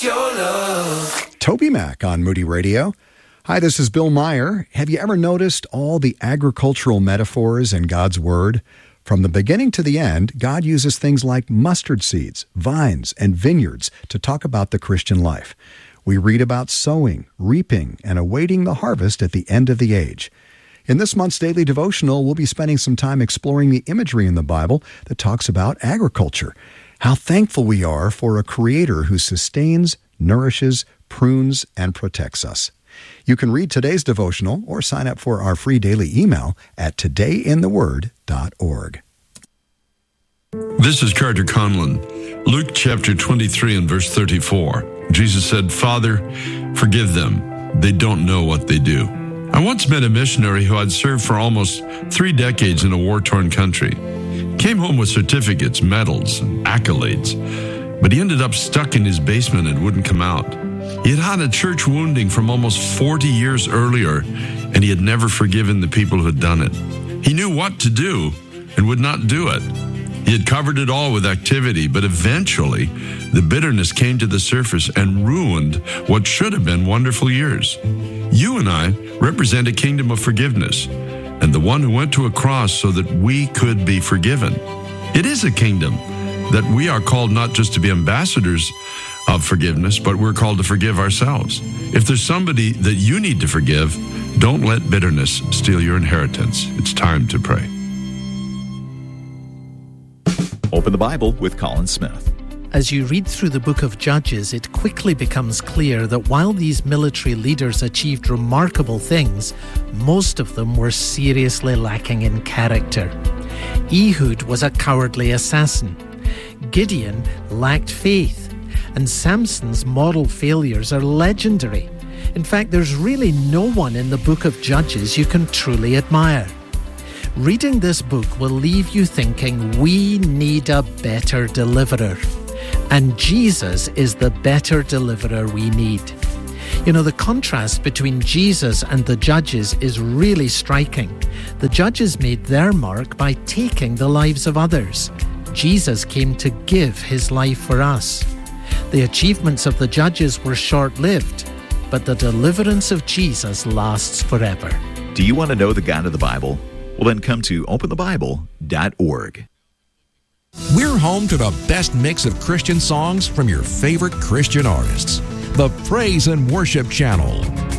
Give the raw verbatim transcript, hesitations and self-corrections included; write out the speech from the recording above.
your love. Toby Mac on Moody Radio. Hi, this is Bill Meyer. Have you ever noticed all the agricultural metaphors in God's Word? From the beginning to the end, God uses things like mustard seeds, vines, and vineyards to talk about the Christian life. We read about sowing, reaping, and awaiting the harvest at the end of the age. In this month's daily devotional, we'll be spending some time exploring the imagery in the Bible that talks about agriculture. How thankful we are for a Creator who sustains, nourishes, prunes, and protects us. You can read today's devotional or sign up for our free daily email at today in the word dot org. This is Carter Conlon. Luke chapter twenty-three and verse thirty-four. Jesus said, "Father, forgive them. They don't know what they do." I once met a missionary who had served for almost three decades in a war-torn country. Came home with certificates, medals, and accolades, but he ended up stuck in his basement and wouldn't come out. He had had a church wounding from almost forty years earlier, and he had never forgiven the people who had done it. He knew what to do and would not do it. He had covered it all with activity, but eventually the bitterness came to the surface and ruined what should have been wonderful years. You and I represent a kingdom of forgiveness, and the one who went to a cross so that we could be forgiven. It is a kingdom that we are called not just to be ambassadors of forgiveness, but we're called to forgive ourselves. If there's somebody that you need to forgive, don't let bitterness steal your inheritance. It's time to pray. Open the Bible with Colin Smith. As you read through the book of Judges, it quickly becomes clear that while these military leaders achieved remarkable things, most of them were seriously lacking in character. Ehud was a cowardly assassin. Gideon lacked faith. And Samson's moral failures are legendary. In fact, there's really no one in the book of Judges you can truly admire. Reading this book will leave you thinking we need a better deliverer. And Jesus is the better deliverer we need. You know, the contrast between Jesus and the Judges is really striking. The Judges made their mark by taking the lives of others. Jesus came to give his life for us. The achievements of the Judges were short-lived, but the deliverance of Jesus lasts forever. Do you want to know the God of the Bible? Well, then come to open the bible dot org. We're home to the best mix of Christian songs from your favorite Christian artists. The Praise and Worship Channel.